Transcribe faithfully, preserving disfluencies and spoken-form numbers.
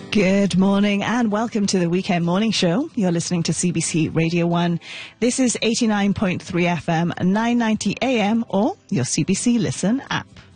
Good morning and welcome to the Weekend Morning Show. You're listening to C B C Radio one. This is eighty-nine point three F M, nine ninety A M or your C B C Listen app.